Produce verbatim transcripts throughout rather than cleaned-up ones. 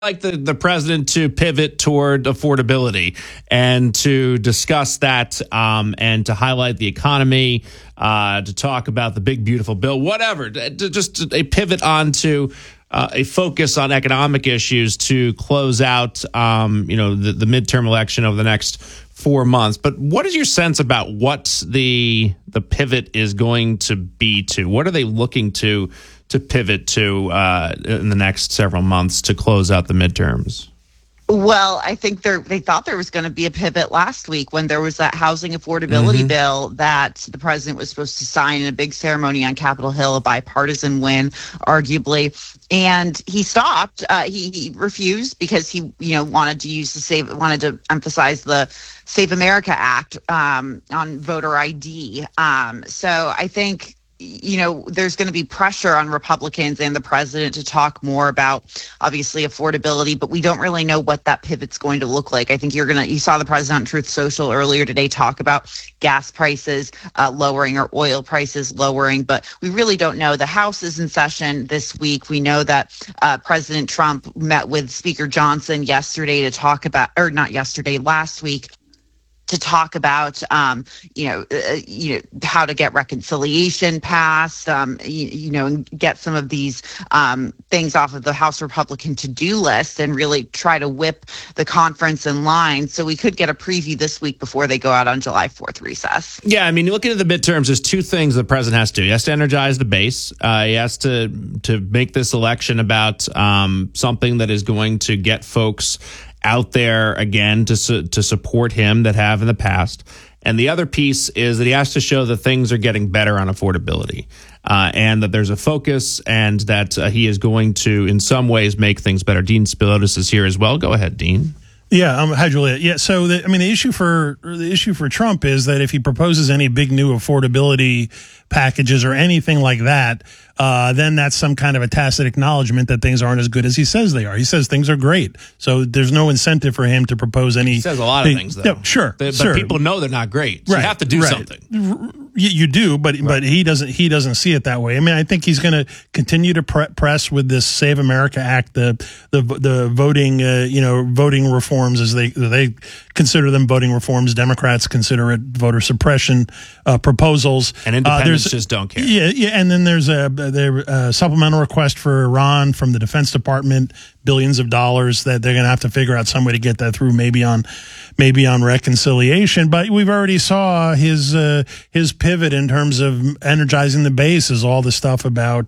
like the, the president to pivot toward affordability and to discuss that um, and to highlight the economy, uh, to talk about the big, beautiful bill, whatever, to, to just a pivot onto uh, a focus on economic issues to close out, um, you know, the, the midterm election over the next four months. But what is your sense about what the the pivot is going to be to? What are they looking to to pivot to uh, in the next several months to close out the midterms? Well, I think they they thought there was going to be a pivot last week when there was that housing affordability mm-hmm. bill that the president was supposed to sign in a big ceremony on Capitol Hill, a bipartisan win, arguably. And he stopped. Uh, he, he refused because he, you know, wanted to use the save, wanted to emphasize the Save America Act um, on voter I D. Um, so I think, you know, there's going to be pressure on Republicans and the president to talk more about, obviously, affordability, but we don't really know what that pivot's going to look like. I think you're going to, you saw the president on Truth Social earlier today talk about gas prices uh, lowering or oil prices lowering, but we really don't know. The House is in session this week. We know that uh, President Trump met with Speaker Johnson yesterday to talk about, or not yesterday, last week, to talk about, um, you know, uh, you know, how to get reconciliation passed, um, you, you know, and get some of these um, things off of the House Republican to-do list and really try to whip the conference in line. So we could get a preview this week before they go out on July fourth recess. Yeah, I mean, looking at the midterms, there's two things the president has to do. He has to energize the base. Uh, he has to to make this election about um, something that is going to get folks out there again to su- to support him that have in the past. And the other piece is that he has to show that things are getting better on affordability uh, and that there's a focus and that uh, he is going to, in some ways, make things better. Dean Spilotis is here as well. Go ahead, Dean. Yeah, um, hi, Juliet. Yeah, so the, I mean, the issue for the issue for Trump is that if he proposes any big new affordability packages or anything like that, uh, then that's some kind of a tacit acknowledgement that things aren't as good as he says they are. He says things are great, so there's no incentive for him to propose any. He says a lot big, of things, though. No, sure, but sure. people know they're not great. So right, you have to do right. something. You, you do, but right. but he doesn't. He doesn't see it that way. I mean, I think he's going to continue to pre- press with this Save America Act, the the the voting, uh, you know, voting reforms as they they consider them voting reforms. Democrats consider it voter suppression uh, proposals, and independents uh, just don't care. Yeah, yeah, and then there's a there a supplemental request for Iran from the Defense Department, billions of dollars that they're going to have to figure out some way to get that through, maybe on maybe on reconciliation. But we've already saw his uh, his pivot in terms of energizing the base is all the stuff about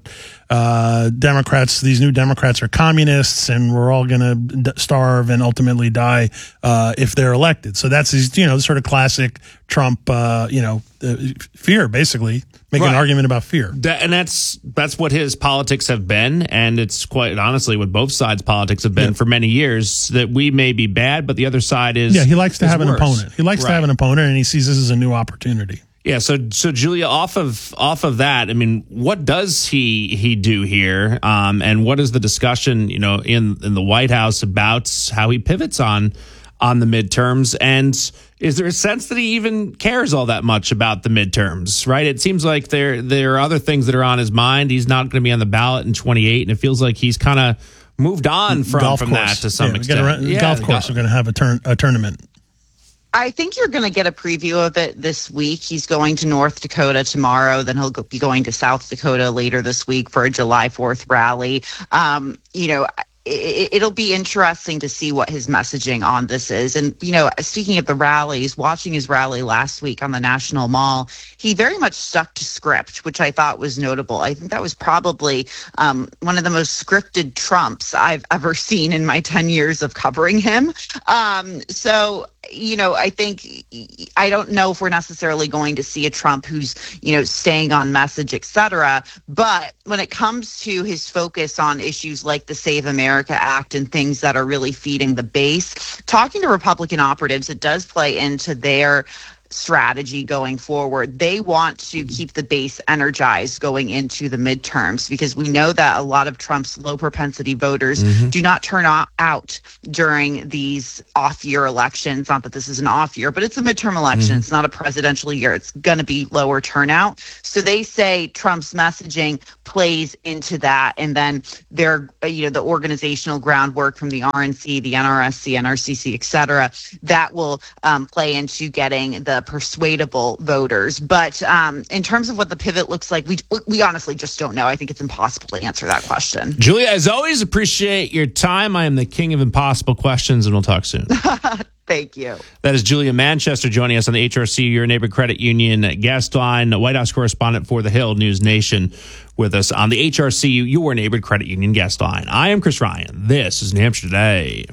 uh, Democrats. These new Democrats are communists, and we're all going to d- starve and ultimately die uh, if they're elected. So that's his, you know, sort of classic Trump, uh, you know, uh, fear, basically. Make right. an argument about fear. That, and that's that's what his politics have been, and it's quite honestly what both sides' politics have been yeah. for many years, that we may be bad, but the other side is Yeah, he likes to have worse. an opponent. He likes right. to have an opponent, and he sees this as a new opportunity. Yeah, so so Julia, off of off of that, I mean, what does he he do here, um, and what is the discussion, you know, in in the White House about how he pivots on on the midterms, and is there a sense that he even cares all that much about the midterms? Right, it seems like there there are other things that are on his mind. He's not going to be on the ballot in twenty-eight, and it feels like he's kind of moved on from golf from course. that to some yeah, extent. Run, yeah, golf course, we're going to have a turn a tournament. I think you're going to get a preview of it this week. He's going to North Dakota tomorrow. Then he'll be going to South Dakota later this week for a July fourth rally. Um, you know, it, it'll be interesting to see what his messaging on this is. And, you know, speaking of the rallies, watching his rally last week on the National Mall, he very much stuck to script, which I thought was notable. I think that was probably um, one of the most scripted Trumps I've ever seen in my ten years of covering him. Um, so, you know, I think I don't know if we're necessarily going to see a Trump who's, you know, staying on message, et cetera. But when it comes to his focus on issues like the Save America Act and things that are really feeding the base, talking to Republican operatives, it does play into their strategy going forward. They want to keep the base energized going into the midterms because we know that a lot of Trump's low propensity voters mm-hmm. do not turn out during these off-year elections. Not that this is an off year, but it's a midterm election. Mm-hmm. It's not a presidential year. It's going to be lower turnout. So they say Trump's messaging plays into that. And then their, you know, the organizational groundwork from the R N C, the N R S C, N R C C, et cetera, that will um, play into getting the persuadable voters. But um, in terms of what the pivot looks like, we we honestly just don't know. I think it's impossible to answer that question. Julia, as always, appreciate your time. I am the king of impossible questions, and we'll talk soon. Thank you. That is Julia Manchester joining us on the H R C, Your Neighborhood Credit Union guest line, White House correspondent for The Hill News Nation, with us on the H R C, Your Neighborhood Credit Union guest line. I am Chris Ryan. This is New Hampshire Today.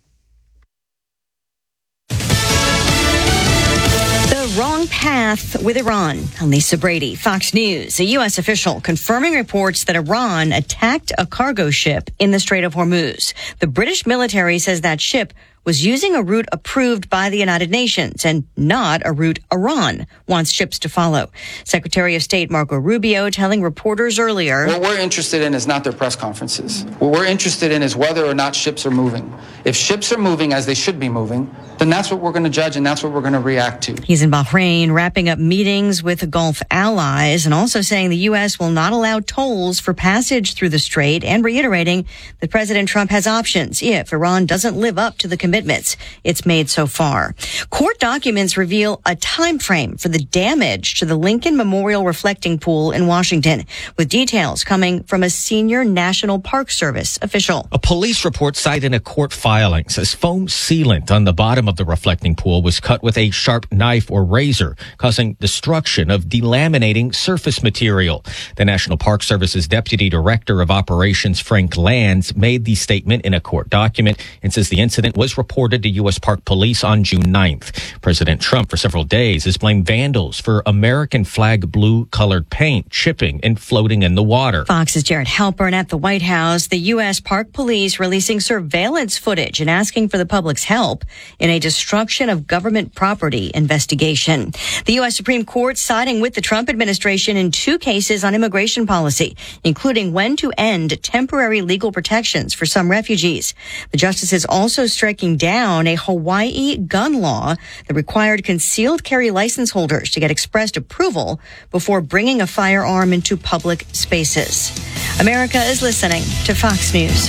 The wrong path with Iran. I'm Lisa Brady, Fox News. A U S official confirming reports that Iran attacked a cargo ship in the Strait of Hormuz. The British military says that ship was using a route approved by the United Nations and not a route Iran wants ships to follow. Secretary of State Marco Rubio telling reporters earlier, what we're interested in is not their press conferences. What we're interested in is whether or not ships are moving. If ships are moving as they should be moving, then that's what we're going to judge and that's what we're going to react to. He's in Bahrain wrapping up meetings with Gulf allies and also saying the U S will not allow tolls for passage through the strait and reiterating that President Trump has options if Iran doesn't live up to the commitments it's made so far. Court documents reveal a time frame for the damage to the Lincoln Memorial Reflecting Pool in Washington, with details coming from a senior National Park Service official. A police report cited in a court filing says foam sealant on the bottom of the reflecting pool was cut with a sharp knife or razor, causing destruction of delaminating surface material. The National Park Service's Deputy Director of Operations, Frank Lands, made the statement in a court document and says the incident was reported to U S Park Police on June ninth. President Trump, for several days, has blamed vandals for American flag blue-colored paint chipping and floating in the water. Fox's Jared Halpern at the White House. The U S Park Police releasing surveillance footage and asking for the public's help in a destruction of government property investigation. The U S Supreme Court siding with the Trump administration in two cases on immigration policy, including when to end temporary legal protections for some refugees. The justices also striking down a Hawaii gun law that required concealed carry license holders to get expressed approval before bringing a firearm into public spaces. America is listening to Fox News.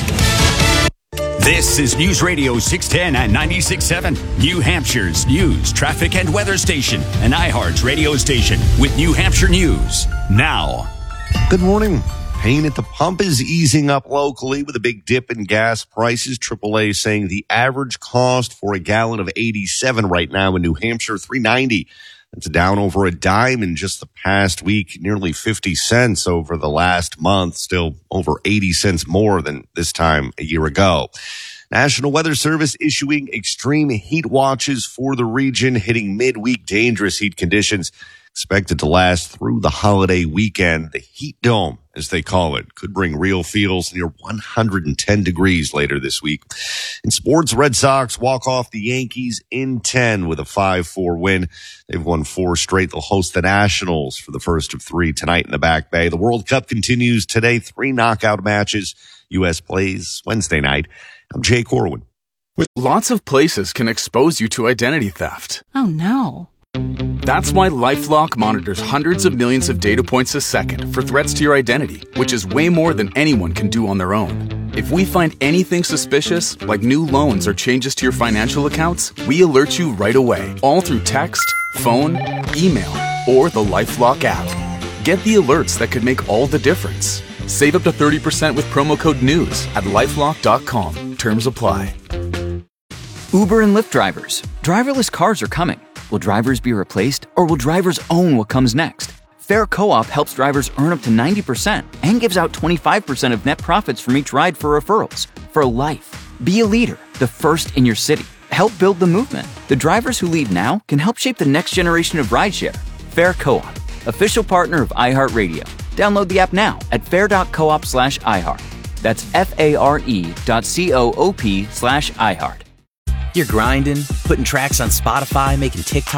This is News Radio six ten and ninety-six point seven, New Hampshire's news, traffic, and weather station, and iHeart's radio station with New Hampshire News. Now. Good morning. Pain at the pump is easing up locally with a big dip in gas prices. triple A saying the average cost for a gallon of eighty-seven right now in New Hampshire, three ninety. That's down over a dime in just the past week, nearly fifty cents over the last month, still over eighty cents more than this time a year ago. National Weather Service issuing extreme heat watches for the region, hitting midweek dangerous heat conditions expected to last through the holiday weekend. The heat dome, as they call it, could bring real feels near one hundred ten degrees later this week. In sports, Red Sox walk off the Yankees in ten with a five four win. They've won four straight. They'll host the Nationals for the first of three tonight in the Back Bay. The World Cup continues today. Three knockout matches. U S plays Wednesday night. I'm Jay Corwin. Lots of places can expose you to identity theft. Oh, no. That's why LifeLock monitors hundreds of millions of data points a second for threats to your identity, which is way more than anyone can do on their own. If we find anything suspicious, like new loans or changes to your financial accounts, we alert you right away, all through text, phone, email, or the LifeLock app. Get the alerts that could make all the difference. Save up to thirty percent with promo code NEWS at lifelock dot com. Terms apply. Uber and Lyft drivers. Driverless cars are coming. Will drivers be replaced, or will drivers own what comes next? Fair Co-op helps drivers earn up to ninety percent and gives out twenty-five percent of net profits from each ride for referrals. For life. Be a leader, the first in your city. Help build the movement. The drivers who lead now can help shape the next generation of rideshare. Fair Co-op, official partner of iHeartRadio. Download the app now at fair.coop slash iHeart. That's F-A-R-E dot C-O-O-P slash iHeart. You're grinding, putting tracks on Spotify, making TikToks.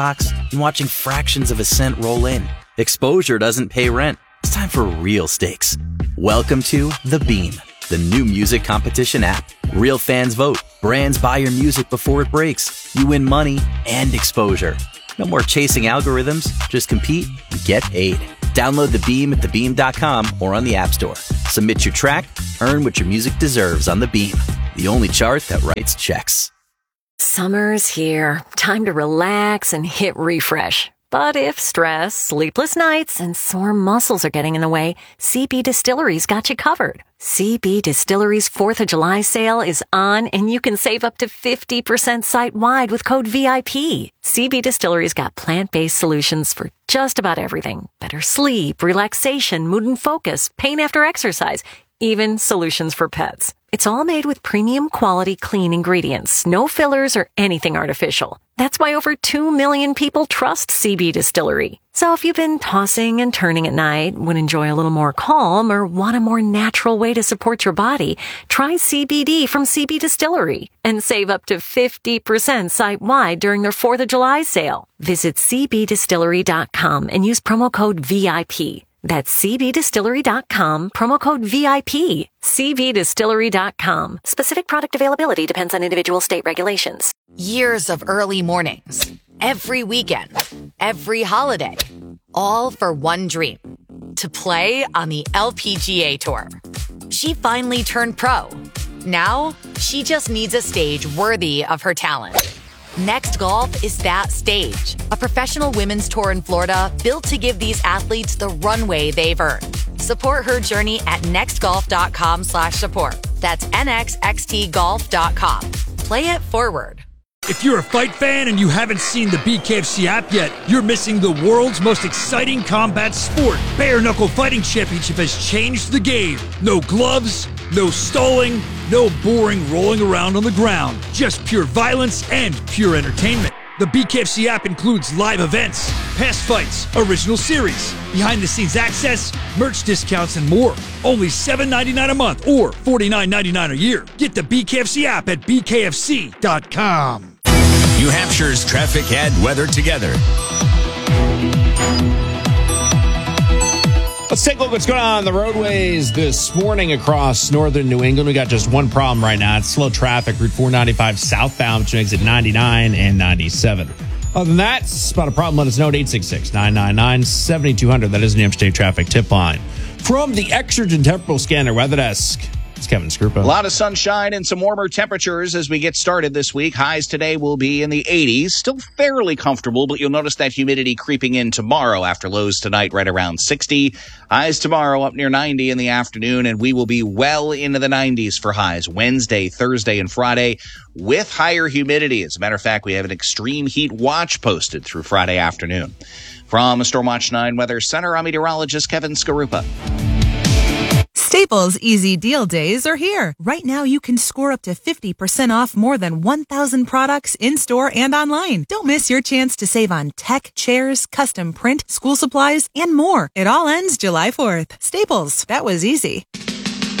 and watching fractions of a cent roll in. Exposure doesn't pay rent. It's time for real stakes. Welcome to The Beam, the new music competition app. Real fans vote. Brands buy your music before it breaks. You win money and exposure. No more chasing algorithms. Just compete and get paid. Download The Beam at the beam dot com or on the App Store. Submit your track. Earn what your music deserves on The Beam, the only chart that writes checks. Summer's here. Time to relax and hit refresh. But if stress, sleepless nights, and sore muscles are getting in the way, C B Distillery's got you covered. C B Distillery's fourth of July sale is on, and you can save up to fifty percent site-wide with code V I P. C B Distillery's got plant-based solutions for just about everything. Better sleep, relaxation, mood and focus, pain after exercise, even solutions for pets. It's all made with premium quality clean ingredients, no fillers or anything artificial. That's why over two million people trust C B Distillery. So if you've been tossing and turning at night, would enjoy a little more calm, or want a more natural way to support your body, try C B D from C B Distillery and save up to fifty percent site-wide during their fourth of July sale. Visit c b distillery dot com and use promo code V I P. That's c b distillery dot com, promo code V I P. c b distillery dot com. Specific product availability depends on individual state regulations. Years of early mornings, every weekend, every holiday, all for one dream: to play on the L P G A Tour. She finally turned pro. Now, she just needs a stage worthy of her talent. Next Golf is that stage. A professional women's tour in Florida built to give these athletes the runway they've earned. Support her journey at nextgolf.com slash support. That's N X X T golf dot com. Play it forward. If you're a fight fan and you haven't seen the B K F C app yet, you're missing the world's most exciting combat sport. Bare Knuckle Fighting Championship has changed the game. No gloves, no stalling, no boring rolling around on the ground. Just pure violence and pure entertainment. The B K F C app includes live events, past fights, original series, behind-the-scenes access, merch discounts, and more. Only seven dollars and ninety-nine cents a month or forty-nine ninety-nine a year. Get the B K F C app at b k f c dot com. New Hampshire's traffic and weather together. Let's take a look at what's going on on the roadways this morning across northern New England. We got just one problem right now. It's slow traffic, Route four ninety-five southbound, which makes it ninety-nine and ninety-seven. Other than that, it's about a problem. Let us know at eight six six, nine nine nine, seven two zero zero. That is the New Hampshire State Traffic Tip Line. From the Exergen Temporal Scanner Weather Desk, it's Kevin Scrupa. A lot of sunshine and some warmer temperatures as we get started this week. Highs today will be in the eighties. Still fairly comfortable, but you'll notice that humidity creeping in tomorrow after lows tonight right around sixty. Highs tomorrow up near ninety in the afternoon, and we will be well into the nineties for highs Wednesday, Thursday, and Friday with higher humidity. As a matter of fact, we have an extreme heat watch posted through Friday afternoon. From Stormwatch nine Weather Center, I'm meteorologist Kevin Skarupa. Staples Easy Deal Days are here. Right now, you can score up to fifty percent off more than one thousand products in-store and online. Don't miss your chance to save on tech, chairs, custom print, school supplies, and more. It all ends July fourth. Staples, that was easy.